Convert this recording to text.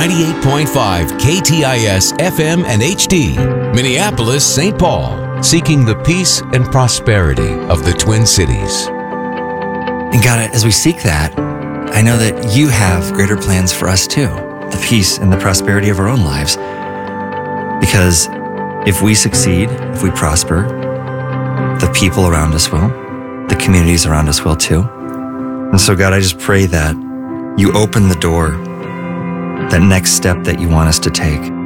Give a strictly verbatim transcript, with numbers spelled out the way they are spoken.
ninety-eight point five K T I S F M and H D, Minneapolis, Saint Paul, seeking the peace and prosperity of the Twin Cities. And God, as we seek that, I know that you have greater plans for us too, the peace and the prosperity of our own lives. Because if we succeed, if we prosper, the people around us will, the communities around us will too. And so God, I just pray that you open the door, that next step that you want us to take,